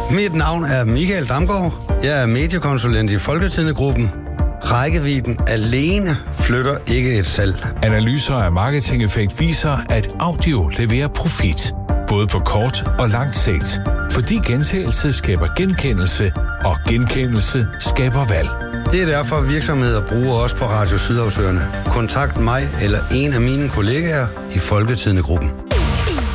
Mit navn er Michael Damgaard. Jeg er mediekonsulent i Folketidende-gruppen. Rækkevidden alene flytter ikke et salg. Analyser af marketing-effekt viser, at audio leverer profit, både på kort og langt sigt, fordi gentagelse skaber genkendelse, og genkendelse skaber valg. Det er derfor, virksomheder bruger os på Radio Sydhavsøerne. Kontakt mig eller en af mine kollegaer i Folketidende-gruppen.